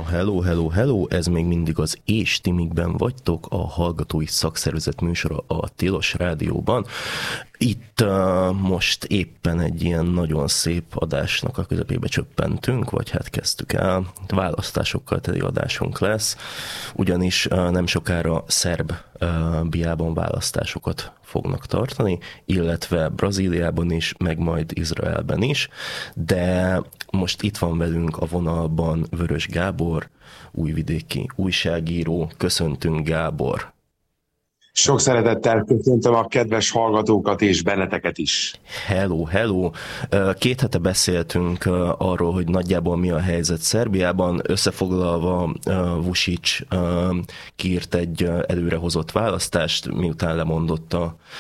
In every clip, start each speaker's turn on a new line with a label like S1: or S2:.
S1: Hello, hello, hello, ez még mindig az És Timikben vagytok, a Hallgatói Szakszervezet műsora a Tilos Rádióban. Itt most éppen egy ilyen nagyon szép adásnak a közepébe csöppentünk, vagy hát kezdtük el. Választásokkal teli adásunk lesz, ugyanis nem sokára Szerbiában választásokat fognak tartani, illetve Brazíliában is, meg majd Izraelben is, de most itt van velünk a vonalban Vörös Gábor, újvidéki újságíró. Köszöntünk, Gábor!
S2: Sok szeretettel köszöntöm a kedves hallgatókat és benneteket is.
S1: Hello, hello! 2 hete beszéltünk arról, hogy nagyjából mi a helyzet Szerbiában. Összefoglalva Vučić kiírt egy előrehozott választást, miután lemondott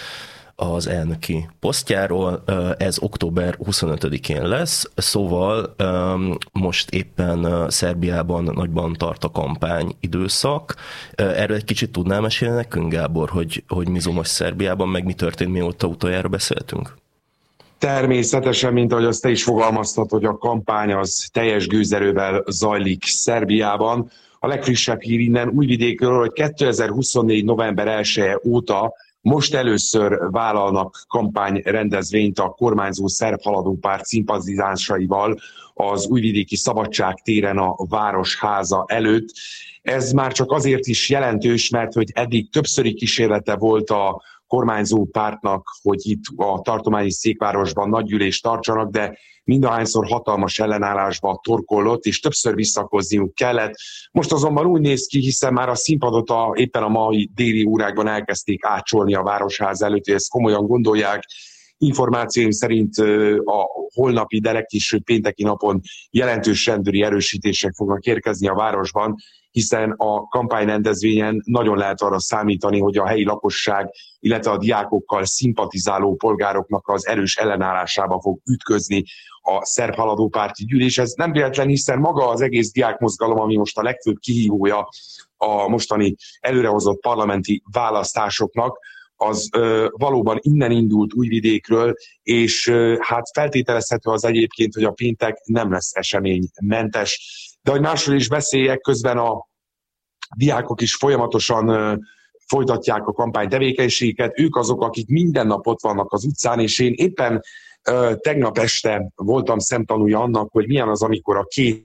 S1: az elnöki posztjáról. Ez október 25-én lesz, szóval most éppen Szerbiában nagyban tart a kampány időszak. Erről egy kicsit tudnál mesélni nekünk, Gábor, hogy mi most Szerbiában, meg mi történt, mióta utoljára beszéltünk?
S2: Természetesen, mint ahogy azt te is fogalmaztad, hogy a kampány az teljes gőzerővel zajlik Szerbiában. A legfrissebb hír innen Újvidékről, hogy 2024. november 1-e óta most először vállalnak kampányrendezvényt a kormányzó szerb haladópárt szimpatizánsaival az újvidéki Szabadság téren a Városháza előtt. Ez már csak azért is jelentős, mert hogy eddig többszöri kísérlete volt a kormányzó pártnak, hogy itt a tartományi székvárosban nagygyűlést tartsanak, de mindahányszor hatalmas ellenállásba torkollott, és többször visszakozniuk kellett. Most azonban úgy néz ki, hiszen már a színpadot éppen a mai déli órákban elkezdték átcsolni a Városház előtt, hogy ezt komolyan gondolják. Információim szerint a holnapi, de legkésőbb pénteki napon jelentős rendőri erősítések fognak érkezni a városban, hiszen a kampányrendezvényen nagyon lehet arra számítani, hogy a helyi lakosság, illetve a diákokkal szimpatizáló polgároknak az erős ellenállásába fog ütközni a szerb haladópárti gyűlés. Ez nem véletlen, hiszen maga az egész diákmozgalom, ami most a legfőbb kihívója a mostani előrehozott parlamenti választásoknak, az valóban innen indult Újvidékről, és hát feltételezhető az egyébként, hogy a péntek nem lesz eseménymentes. De hogy másról is beszéljek, közben a diákok is folyamatosan folytatják a kampány tevékenységeket. Ők azok, akik minden nap ott vannak az utcán, és én éppen tegnap este voltam szemtanúja annak, hogy milyen az, amikor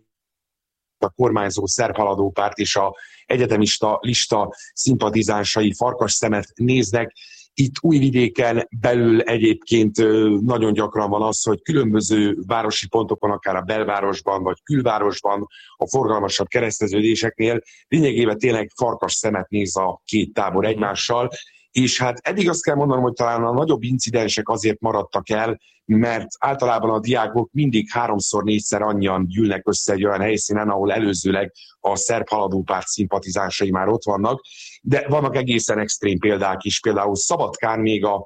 S2: a kormányzó szerb haladópárt és a egyetemista lista szimpatizánsai farkas szemet néznek. Itt Újvidéken belül egyébként nagyon gyakran van az, hogy különböző városi pontokon, akár a belvárosban vagy külvárosban, a forgalmasabb kereszteződéseknél lényegében tényleg farkas szemet néz a két tábor egymással, és hát eddig azt kell mondanom, hogy talán a nagyobb incidensek azért maradtak el, mert általában a diákok mindig 3-4-szer annyian gyűlnek össze egy olyan helyszínen, ahol előzőleg a szerb haladópárt szimpatizánsai már ott vannak, de vannak egészen extrém példák is. Például Szabadkán még a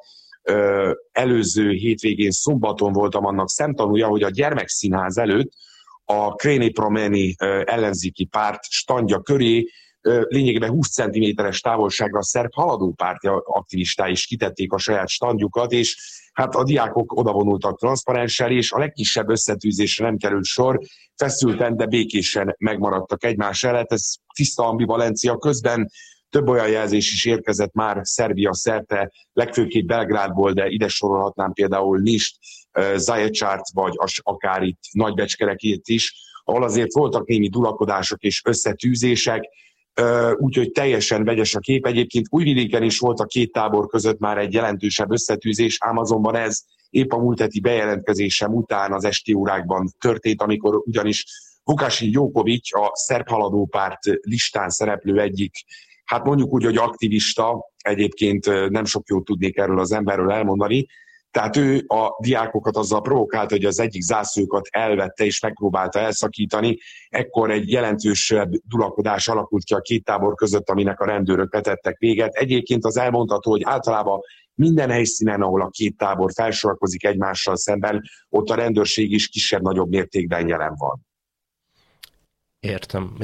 S2: előző hétvégén szombaton voltam annak szemtanúja, hogy a gyermekszínház előtt a Kréni Promeni ellenzéki párt standja köré lényegében 20 cm-es távolságra a szerb haladópárti aktivistái is kitették a saját standjukat, és hát a diákok odavonultak transzparenssel, és a legkisebb összetűzésre nem került sor, feszülten, de békésen megmaradtak egymás előtt. Ez tiszta ambivalencia. Közben több olyan jelzés is érkezett már Szerbia szerte, legfőképp Belgrádból, de ide sorolhatnám például Nist, Zaječart, vagy akár itt Nagybecskerekét is, ahol azért voltak némi dulakodások és összetűzések, úgyhogy teljesen vegyes a kép. Egyébként Újvidéken is volt a két tábor között már egy jelentősebb összetűzés, ám azonban ez épp a múlt heti bejelentkezésem után az esti órákban történt, amikor ugyanis Vukašin Joković, a szerb haladópárt listán szereplő egyik, hát mondjuk úgy, hogy aktivista, egyébként nem sok jót tudnék erről az emberről elmondani, tehát ő a diákokat azzal provokálta, hogy az egyik zászlókat elvette és megpróbálta elszakítani. Ekkor egy jelentősebb dulakodás alakult ki a két tábor között, aminek a rendőrök vetettek véget. Egyébként az elmondható, hogy általában minden helyszínen, ahol a két tábor felsorakozik egymással szemben, ott a rendőrség is kisebb-nagyobb mértékben jelen van.
S1: Értem.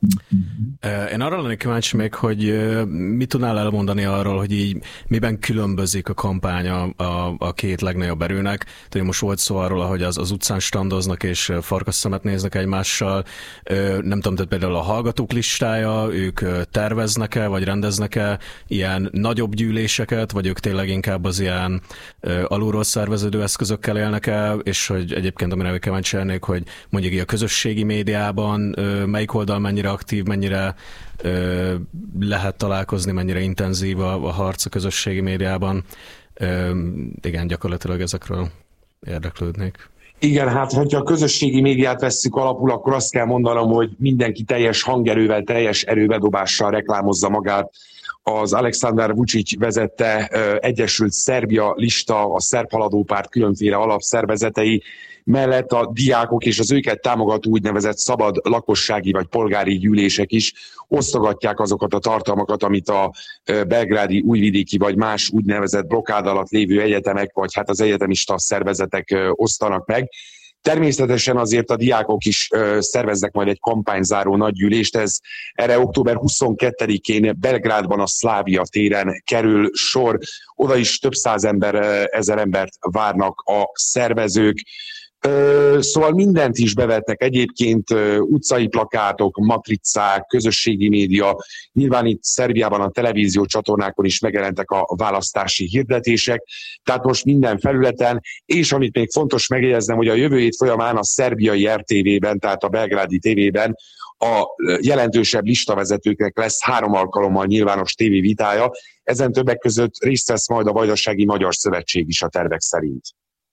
S3: Én arra lennék kíváncsi még, hogy mit tudnál elmondani arról, hogy így miben különbözik a kampány a két legnagyobb erőnek. Tehát most volt szó arról, hogy az utcán standoznak és farkasszemet néznek egymással. Nem tudom, tehát például a hallgatók listája, ők terveznek-e, vagy rendeznek-e ilyen nagyobb gyűléseket, vagy ők tényleg inkább az ilyen alulról szerveződő eszközökkel élnek-e, és hogy egyébként amire kíváncsi lennék, hogy mondjuk a közösségi médiában melyik oldal mennyire aktív, mennyire lehet találkozni, mennyire intenzív a harc a közösségi médiában. Igen, gyakorlatilag ezekről érdeklődnék.
S2: Igen, hát hogyha a közösségi médiát vesszük alapul, akkor azt kell mondanom, hogy mindenki teljes hangerővel, teljes erőbedobással reklámozza magát. Az Aleksandar Vučić vezette Egyesült Szerbia lista, a szerb haladó párt különféle alapszervezetei mellett a diákok és az őket támogató úgynevezett szabad lakossági vagy polgári gyűlések is osztogatják azokat a tartalmakat, amit a belgrádi, újvidéki vagy más úgynevezett blokkád alatt lévő egyetemek, vagy hát az egyetemista szervezetek osztanak meg. Természetesen azért a diákok is szerveznek majd egy kampányzáró nagygyűlést, erre október 22-én Belgrádban a Szlávia téren kerül sor, oda is több ezer embert várnak a szervezők. Szóval mindent is bevetnek egyébként, utcai plakátok, matricák, közösségi média, nyilván itt Szerbiában a televízió csatornákon is megjelentek a választási hirdetések, tehát most minden felületen, és amit még fontos megjegyeznem, hogy a jövő hét folyamán a szerbiai RTV-ben, tehát a belgrádi TV-ben a jelentősebb listavezetőknek lesz 3 alkalommal nyilvános tévévitája, ezen többek között részt vesz majd a Vajdasági Magyar Szövetség is a tervek szerint.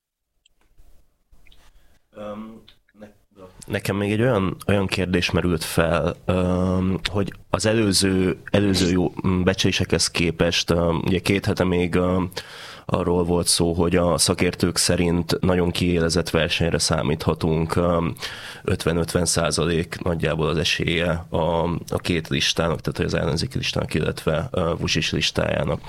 S1: Nekem még egy olyan kérdés merült fel, hogy az előző jó becslésekhez képest, ugye 2 hete még arról volt szó, hogy a szakértők szerint nagyon kiélezett versenyre számíthatunk, 50-50% nagyjából az esélye a két listának, tehát az ellenzéki listának, illetve Vučić listájának.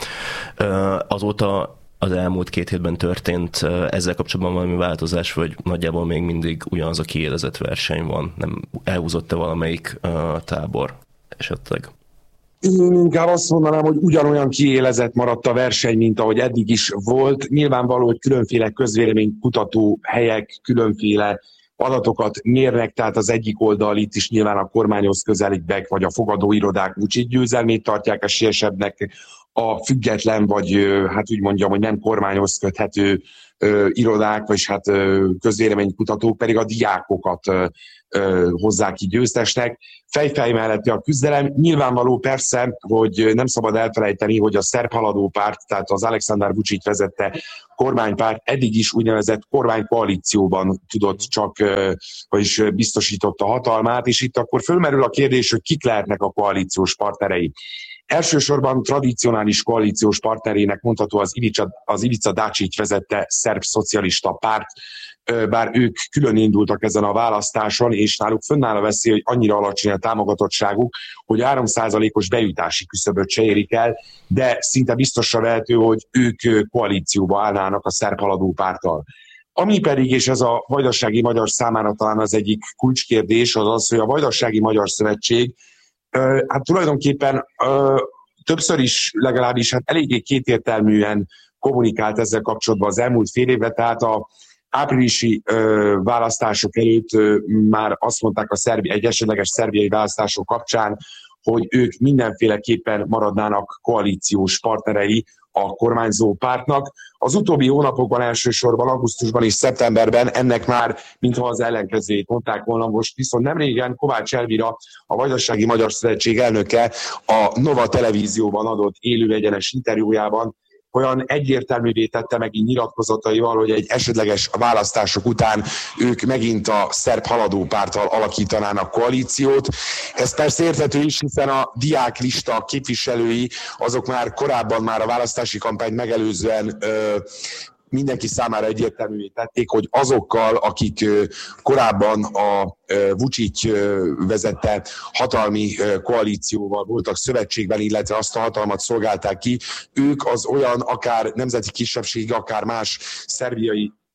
S1: Azóta az elmúlt 2 hétben történt ezzel kapcsolatban valami változás, vagy nagyjából még mindig ugyanaz a kiélezett verseny van? Nem elhúzott-e valamelyik tábor esetleg?
S2: Én inkább azt mondanám, hogy ugyanolyan kiélezett maradt a verseny, mint ahogy eddig is volt. Nyilvánvaló, hogy különféle közvéleménykutató helyek különféle adatokat mérnek, tehát az egyik oldal itt is nyilván a kormányhoz közelibbek, vagy a fogadóirodák Vučić győzelmét tartják esélyesebbnek, a független, vagy hát úgy mondjam, hogy nem kormányhoz köthető irodák, vagy hát közvéleménykutatók pedig a diákokat hozzák ki győztesnek. Fejfej melletti a küzdelem. Nyilvánvaló persze, hogy nem szabad elfelejteni, hogy a szerb haladó párt, tehát az Aleksandar Vučić vezette kormánypárt eddig is úgynevezett kormánykoalícióban tudott csak, vagyis biztosította hatalmát, és itt akkor fölmerül a kérdés, hogy kik lehetnek a koalíciós partnerei. Elsősorban tradicionális koalíciós partnerének mondható az Ivica Dačić vezette szerb szocialista párt, bár ők külön indultak ezen a választáson, és náluk fönnáll a veszély, hogy annyira alacsony a támogatottságuk, hogy 3%-os bejutási küszöböt se érik el, de szinte biztosra vehető, hogy ők koalícióba állnának a szerb haladó párttal. Ami pedig, és ez a Vajdasági Magyar számára talán az egyik kulcskérdés, az az, hogy a Vajdasági Magyar Szövetség hát tulajdonképpen többször is legalábbis hát eléggé kétértelműen kommunikált ezzel kapcsolatban az elmúlt fél évben, tehát a áprilisi választások előtt már azt mondták egy esetleges szerbiai választások kapcsán, hogy ők mindenféleképpen maradnának koalíciós partnerei a kormányzó pártnak. Az utóbbi hónapokban, elsősorban augusztusban és szeptemberben ennek már mintha az ellenkezőjét mondták volna. Most viszont nemrégen Kovács Elvira, a Vajdasági Magyar Szövetség elnöke a Nova televízióban adott élő egyenes interjújában olyan egyértelművé tette megint nyilatkozataival, hogy egy esetleges választások után ők megint a szerb haladó párttal alakítanának koalíciót. Ez persze érthető is, hiszen a diáklista képviselői azok már korábban a választási kampányt megelőzően mindenki számára egyértelművé tették, hogy azokkal, akik korábban a Vučić vezette hatalmi koalícióval voltak szövetségben, illetve azt a hatalmat szolgálták ki, ők az olyan akár nemzeti kisebbség, akár más szerbiai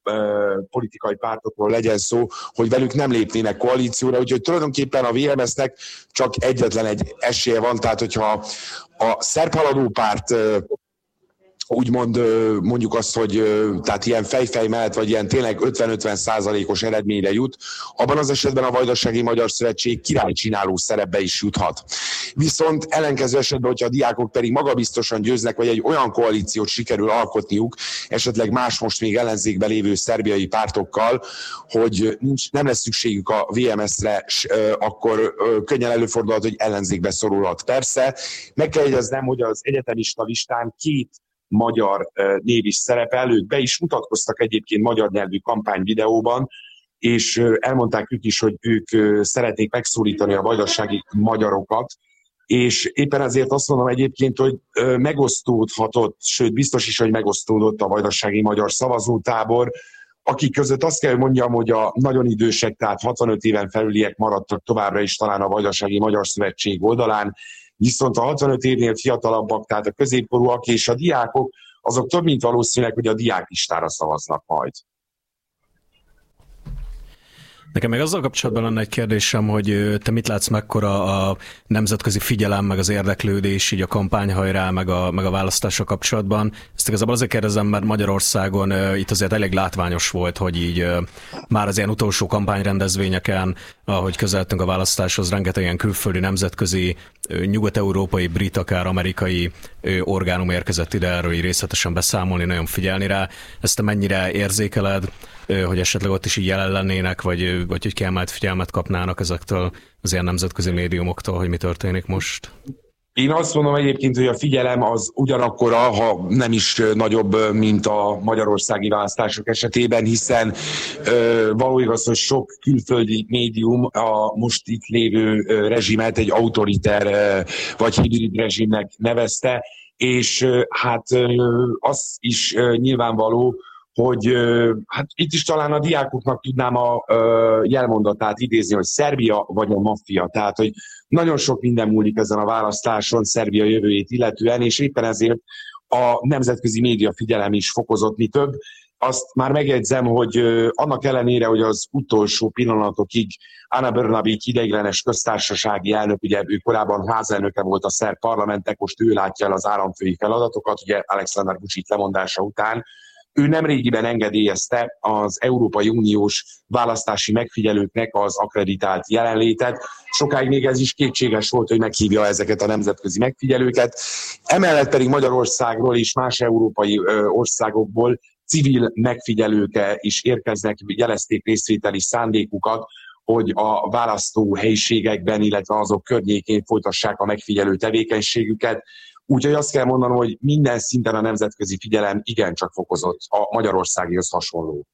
S2: politikai pártokról legyen szó, hogy velük nem lépnének koalícióra, úgyhogy tulajdonképpen a VMS-nek csak egyetlen egy esélye van, tehát hogyha a szerb haladó párt úgymond mondjuk azt, hogy tehát ilyen fejfej mellett, vagy ilyen tényleg 50-50%-os eredményre jut, abban az esetben a Vajdasági Magyar Szövetség királycsináló szerepbe is juthat. Viszont ellenkező esetben, hogyha a diákok pedig magabiztosan győznek, vagy egy olyan koalíciót sikerül alkotniuk, esetleg más most még ellenzékben lévő szerbiai pártokkal, hogy nem lesz szükségük a VMS-re, akkor könnyen előfordulhat, hogy ellenzékbe szorulhat. Persze, meg kell jegyeznem, hogy az egyetemista listán 2 magyar név is szerepel, ők be is mutatkoztak egyébként magyar nyelvű kampányvideóban, és elmondták ők is, hogy ők szeretnék megszólítani a vajdasági magyarokat, és éppen ezért azt mondom egyébként, hogy megosztódhatott, sőt biztos is, hogy megosztódott a vajdasági magyar szavazótábor, akik között azt kell, hogy mondjam, hogy a nagyon idősek, tehát 65 éven felüliek maradtak továbbra is talán a Vajdasági Magyar Szövetség oldalán, viszont a 65 évnél fiatalabbak, tehát a középkorúak és a diákok, azok több mint valószínűleg, hogy a diáklistára szavaznak majd.
S3: Nekem még azzal kapcsolatban lenne egy kérdésem, hogy te mit látsz, mekkora a nemzetközi figyelem, meg az érdeklődés így a kampányhajrá, meg a választásra kapcsolatban. Ezt igazából azért kérdezem, mert Magyarországon itt azért elég látványos volt, hogy így már az ilyen utolsó kampányrendezvényeken, ahogy közeltünk a választáshoz, rengeteg ilyen külföldi, nemzetközi, nyugat-európai, brit, akár amerikai orgánum érkezett ide erről így részletesen beszámolni, nagyon figyelni rá. Ezt te mennyire érzékeled, hogy esetleg ott is így jelen lennének, vagy hogy kiemelt figyelmet kapnának ezektől az ilyen nemzetközi médiumoktól, hogy mi történik most?
S2: Én azt mondom egyébként, hogy a figyelem az ugyanakkora, ha nem is nagyobb, mint a magyarországi választások esetében, hiszen való igaz, hogy sok külföldi médium a most itt lévő rezsimet egy autoriter vagy hibrid rezsimnek nevezte, és hát az is nyilvánvaló, hogy hát itt is talán a diákoknak tudnám a jelmondatát idézni, hogy Szerbia vagy a maffia. Tehát, hogy nagyon sok minden múlik ezen a választáson Szerbia jövőjét illetően, és éppen ezért a nemzetközi média figyelem is fokozott, mi több. Azt már megjegyzem, hogy annak ellenére, hogy az utolsó pillanatokig Ana Brnabić ideiglenes köztársasági elnök, ugye ő korábban házelnöke volt a szerb parlamentnek, most ő látja el az államfői feladatokat, ugye Aleksandar Vučić lemondása után, ő nemrégiben engedélyezte az Európai Uniós választási megfigyelőknek az akkreditált jelenlétet. Sokáig még ez is kétséges volt, hogy meghívja ezeket a nemzetközi megfigyelőket. Emellett pedig Magyarországról és más európai országokból civil megfigyelők is érkeznek, jelezték részvételi szándékukat, hogy a választóhelyiségekben, illetve azok környékén folytassák a megfigyelő tevékenységüket. Úgyhogy azt kell mondanom, hogy minden szinten a nemzetközi figyelem igencsak fokozott a magyarországihoz hasonló.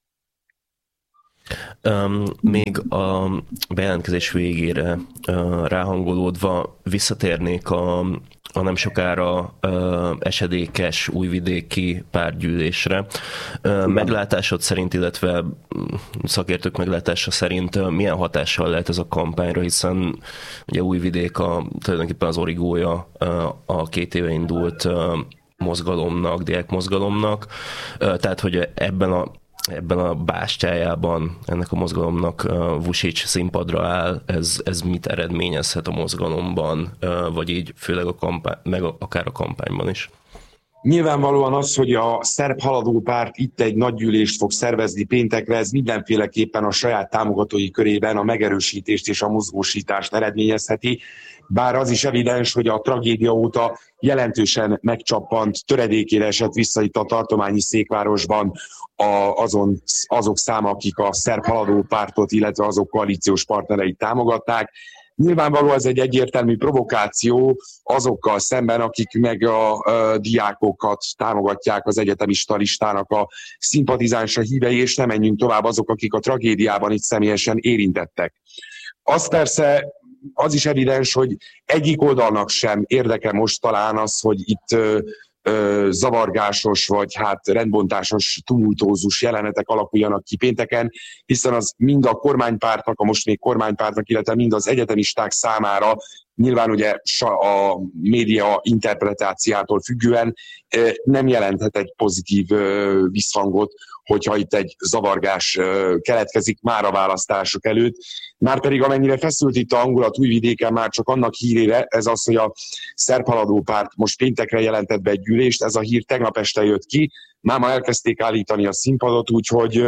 S1: Még a bejelentkezés végére ráhangolódva visszatérnék a nem sokára esedékes újvidéki pártgyűlésre. Meglátásod szerint, illetve szakértők meglátása szerint milyen hatással lehet ez a kampányra, hiszen ugye Újvidék tulajdonképpen az origója a 2 éve indult mozgalomnak, diákmozgalomnak, tehát hogy ebben a bástyájában ennek a mozgalomnak Vučić színpadra áll, ez mit eredményezhet a mozgalomban, vagy így főleg a kampány, meg akár a kampányban is?
S2: Nyilvánvalóan az, hogy a szerb haladó párt itt egy nagygyűlést fog szervezni péntekre, ez mindenféleképpen a saját támogatói körében a megerősítést és a mozgósítást eredményezheti, bár az is evidens, hogy a tragédia óta jelentősen megcsappant, töredékére esett vissza itt a tartományi székvárosban azok száma, akik a szerb haladó pártot, illetve azok koalíciós partnereit támogatták. Nyilvánvaló ez egy egyértelmű provokáció azokkal szemben, akik meg a diákokat támogatják, az egyetemista listának a szimpatizánsa hívei, és nem menjünk tovább azok, akik a tragédiában itt személyesen érintettek. Az persze, az is evidens, hogy egyik oldalnak sem érdeke most talán az, hogy itt zavargásos vagy hát rendbontásos, tumultózus jelenetek alakuljanak ki pénteken, hiszen az mind a kormánypártnak, a most még kormánypártnak, illetve mind az egyetemisták számára nyilván ugye a média interpretáciától függően nem jelenthet egy pozitív visszhangot, hogyha itt egy zavargás keletkezik már a választások előtt. Márpedig amennyire feszült itt a hangulat Újvidéken, már csak annak hírére, ez az, hogy a Szerb Haladó Párt most péntekre jelentett be egy gyűlést, ez a hír tegnap este jött ki, máma elkezdték állítani a színpadot, úgyhogy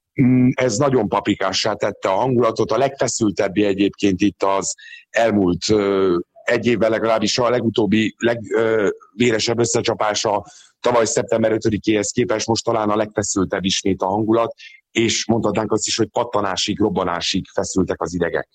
S2: ez nagyon paprikássá tette a hangulatot. A legfeszültebbi egyébként itt az elmúlt egy évben legalábbis a legutóbbi, legvéresebb összecsapása tavaly szeptember 5-éhez képest most talán a legfeszültebb ismét a hangulat, és mondhatnánk azt is, hogy pattanásig, robbanásig feszültek az idegek.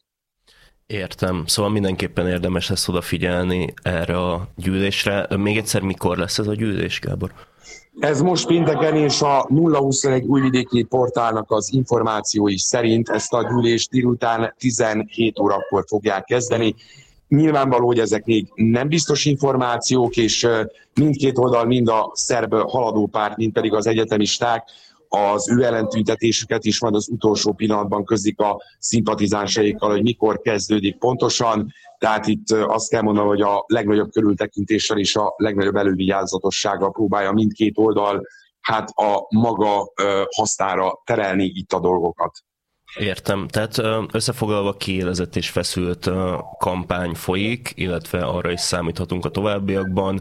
S1: Értem, szóval mindenképpen érdemes lesz odafigyelni erre a gyűlésre. Még egyszer, mikor lesz ez a gyűlés, Gábor?
S2: Ez most pénteken, és a 021 újvidéki portálnak az információi szerint ezt a gyűlést délután 17 órakor fogják kezdeni. Nyilvánvaló, hogy ezek még nem biztos információk, és mindkét oldal, mind a szerb haladó párt, mind pedig az egyetemisták az ő ellentüntetésüket is majd az utolsó pillanatban közlik a szimpatizánsaikkal, hogy mikor kezdődik pontosan. Tehát itt azt kell mondanom, hogy a legnagyobb körültekintéssel és a legnagyobb elővigyázatossággal próbálja mindkét oldal hát a maga hasznára terelni itt a dolgokat.
S1: Értem. Tehát összefoglalva kiélezett és feszült kampány folyik, illetve arra is számíthatunk a továbbiakban.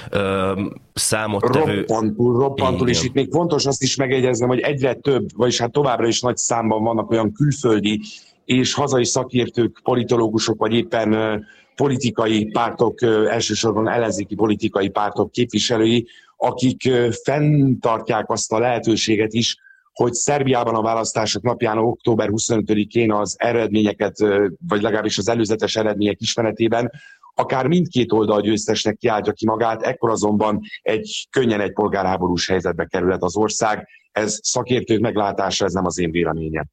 S1: Számottevő...
S2: Roppantul, és itt még fontos azt is megjegyeznem, hogy egyre több, vagyis hát továbbra is nagy számban vannak olyan külföldi és hazai szakértők, politológusok, vagy éppen politikai pártok, elsősorban ellenzéki politikai pártok képviselői, akik fenntartják azt a lehetőséget is, hogy Szerbiában a választások napján, október 25-én az eredményeket, vagy legalábbis az előzetes eredmények ismeretében akár mindkét oldal győztesnek kiáltja ki magát, ekkor azonban könnyen egy polgárháborús helyzetbe kerülhet az ország. Ez szakértők meglátása, ez nem az én véleményem.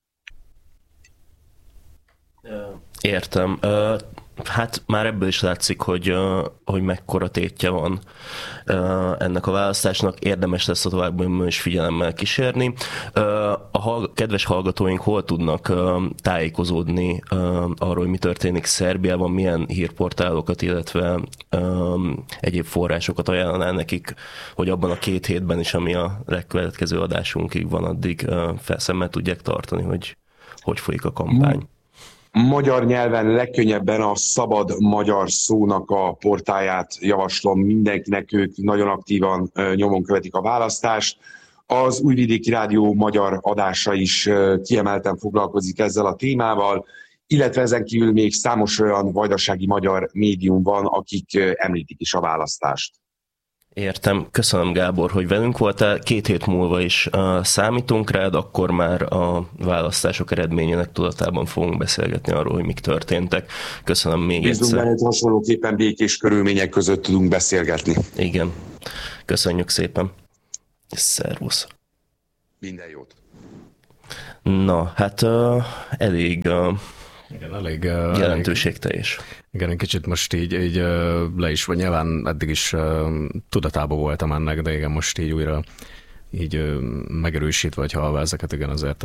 S1: Értem. Hát már ebből is látszik, hogy mekkora tétje van ennek a választásnak. Érdemes lesz a továbbiakban is figyelemmel kísérni. A kedves hallgatóink hol tudnak tájékozódni arról, hogy mi történik Szerbiában, milyen hírportálokat, illetve egyéb forrásokat ajánlanál nekik, hogy abban a 2 hétben is, ami a legkövetkező adásunkig van, addig felszemmel tudják tartani, hogy folyik a kampány.
S2: Magyar nyelven legkönnyebben a Szabad Magyar Szónak a portáját javaslom mindenkinek, ők nagyon aktívan nyomon követik a választást. Az Újvidéki Rádió magyar adása is kiemelten foglalkozik ezzel a témával, illetve ezen kívül még számos olyan vajdasági magyar médium van, akik említik is a választást.
S1: Értem. Köszönöm, Gábor, hogy velünk voltál. 2 hét múlva is számítunk rád, akkor már a választások eredményének tudatában fogunk beszélgetni arról, hogy mik történtek. Köszönöm még egyszer.
S2: Bízunk benne, hogy hasonlóképpen békés körülmények között tudunk beszélgetni.
S1: Igen. Köszönjük szépen. Szervusz.
S2: Minden jót.
S1: Na, hát elég...
S3: Igen, elég
S1: jelentőségteljes.
S3: Igen, egy kicsit most így le is, vagy nyilván eddig is tudatában voltam ennek, de igen, most így újra így megerősítve, vagy hallva ezeket, igen, azért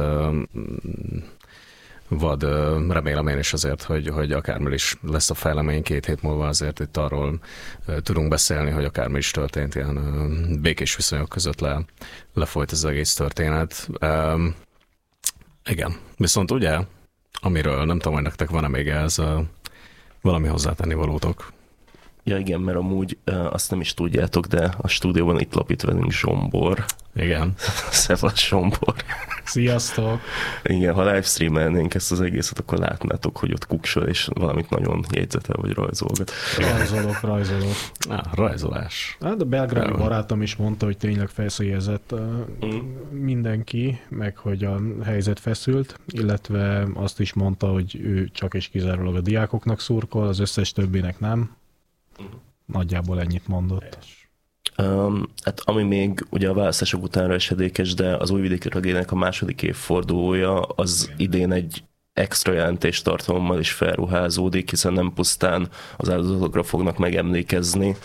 S3: remélem én is azért, hogy akármi is lesz a fejlemény 2 hét múlva, azért itt arról tudunk beszélni, hogy akármi is történt, ilyen békés viszonyok között lefolyt az egész történet. Igen, viszont ugye, amiről nem tudom, hogy nektek van-e még ez valami hozzátenni valótok.
S1: Ja igen, mert amúgy azt nem is tudjátok, de a stúdióban itt lapít velünk Zsombor.
S3: Igen.
S1: Szevasz, Zsombor.
S4: Sziasztok!
S1: Igen, ha livestreamelnénk ezt az egészet, akkor látnátok, hogy ott kuksol, és valamit nagyon jegyzetel, vagy rajzolgat.
S4: Rajzolok.
S3: Rajzolás.
S4: Hát a belgrádi barátom is mondta, hogy tényleg felszélyezett mindenki, meg hogy a helyzet feszült, illetve azt is mondta, hogy ő csak és kizárólag a diákoknak szurkol, az összes többinek nem. Nagyjából ennyit mondott.
S1: Hát ami még ugye a választások utánra esedékes, de az Újvidéki Tragédiának a 2. évfordulója az idén egy extra jelentéstartalommal is felruházódik, hiszen nem pusztán az áldozatokra fognak megemlékezni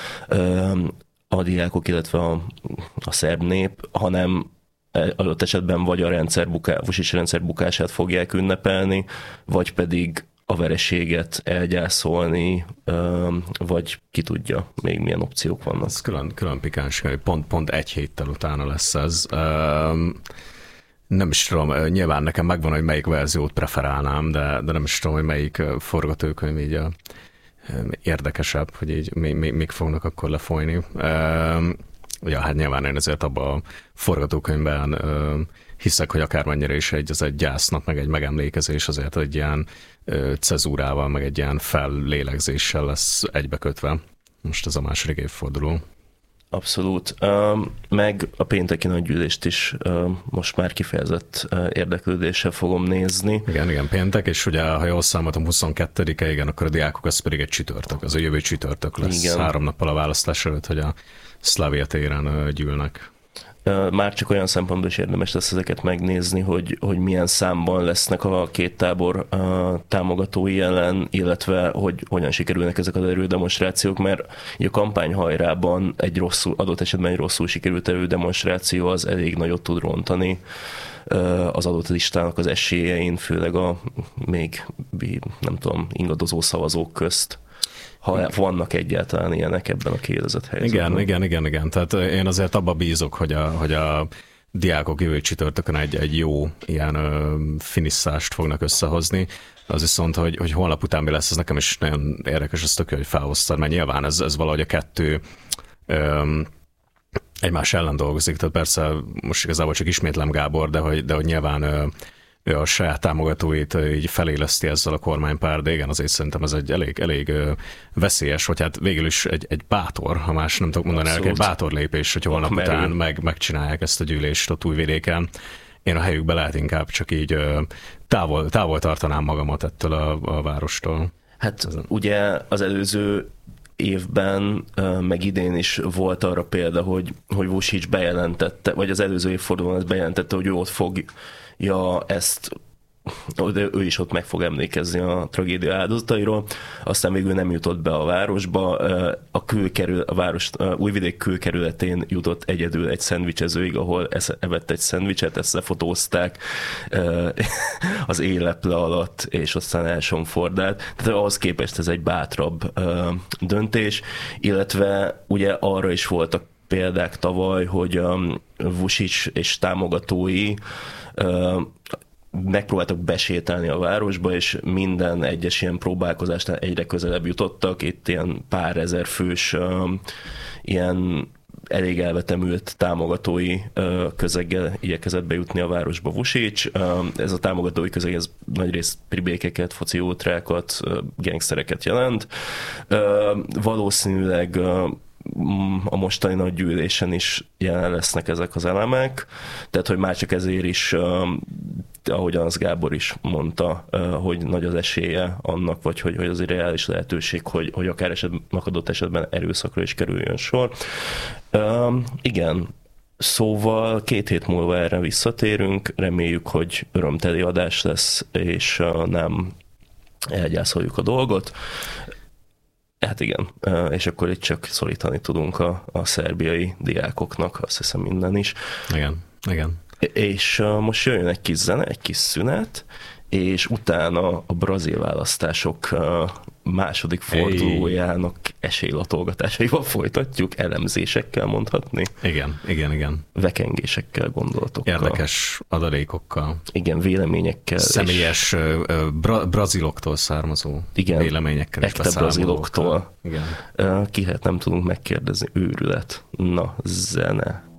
S1: a diákok, illetve a szerb nép, hanem adott esetben vagy a rendszer bukását fogják ünnepelni, vagy pedig a vereséget elgyászolni, vagy ki tudja, még milyen opciók vannak.
S3: Ez külön pikáns, pont egy héttel utána lesz ez. Nem is tudom, nyilván nekem megvan, hogy melyik verziót preferálnám, de nem is tudom, hogy melyik forgatókönyv így érdekesebb, hogy így még fognak akkor lefolyni. Ja, hát nyilván én ezért abban a forgatókönyvben hiszek, hogy akármennyire is ez egy gyásznap, meg egy megemlékezés, azért egy ilyen cezúrával, meg egy ilyen fellélegzéssel lesz egybekötve. Most ez a második évforduló.
S1: Abszolút. Meg a pénteki nagygyűlést is most már kifejezett érdeklődéssel fogom nézni.
S3: Igen, péntek, és ugye, ha jól számoltam, 22-e, igen, akkor a diákok, az pedig egy csütörtök, az a jövő csütörtök lesz. Igen. 3 nappal a választás előtt, hogy a Slavia téren gyűlnek.
S1: Már csak olyan szempontból is érdemes lesz ezeket megnézni, hogy milyen számban lesznek a két tábor támogatói jelen, illetve hogy hogyan sikerülnek ezek az erődemonstrációk, mert a kampányhajrában adott esetben egy rosszul sikerült erődemonstráció az elég nagyot tud rontani az adott listának az esélyein, főleg a még nem tudom, ingadozó szavazók közt. Ha vannak egyáltalán ilyenek ebben a kérdezett helyzetben.
S3: Igen. Tehát én azért abba bízok, hogy a diákok jövő csütörtökön egy jó ilyen finisszást fognak összehozni. Az viszont, hogy holnap után mi lesz, ez nekem is nagyon érdekes, ez tök jó, hogy felhoztad, mert nyilván ez valahogy a kettő egymás ellen dolgozik, tehát persze most igazából csak ismétlem Gábor, de hogy nyilván ő a saját támogatóit így feléleszti ezzel a kormánypár, de igen, azért szerintem ez egy elég veszélyes, vagy hát végül is egy bátor, ha más nem tudok mondani, egy bátor lépés, hogy holnap után megcsinálják ezt a gyűlést ott Újvidéken. Én a helyükben lehet inkább csak így távol tartanám magamat ettől a várostól.
S1: Hát ugye az előző évben, meg idén is volt arra példa, hogy Vučić bejelentette, vagy az előző évfordulón ezt bejelentette, hogy ő ott fogja ezt, de ő is ott meg fog emlékezni a tragédia áldozatairól, aztán végül nem jutott be a városba, a város Újvidék külkerületén jutott egyedül egy szendvicsezőig, ahol evett egy szendvicset, ezt lefotózták az éleple alatt, és aztán elsomfordált. Tehát ahhoz képest ez egy bátrabb döntés, illetve ugye arra is voltak példák tavaly, hogy Vučić és támogatói megpróbáltak besétálni a városba, és minden egyes ilyen próbálkozásnál egyre közelebb jutottak. Itt ilyen pár ezer fős, ilyen elég elvetemült támogatói közeggel igyekezett bejutni a városba Vučić. Ez a támogatói közeg, ez nagyrészt pribékeket, foci ultrákat, gangstereket jelent. Valószínűleg a mostani nagygyűlésen is jelen lesznek ezek az elemek, tehát hogy már csak ezért is, ahogyan az Gábor is mondta, hogy nagy az esélye annak, vagy hogy az egy reális lehetőség, hogy akár adott esetben erőszakra is kerüljön sor. Igen, szóval 2 hét múlva erre visszatérünk, reméljük, hogy örömteli adás lesz, és nem elgyászoljuk a dolgot. Hát igen, és akkor itt csak szorítani tudunk a szerbiai diákoknak, azt hiszem minden is.
S3: Igen.
S1: És most jöjjön egy kis zene, egy kis szünet, és utána a brazil választások második fordulójának esélylatolgatásaival folytatjuk, elemzésekkel mondhatni.
S3: Igen.
S1: Vekengésekkel, gondolatokkal.
S3: Érdekes adalékokkal.
S1: Igen, véleményekkel.
S3: Személyes braziloktól származó véleményekkel.
S1: Ekte braziloktól. Igen. Kihet nem tudunk megkérdezni, őrület. Na, zene.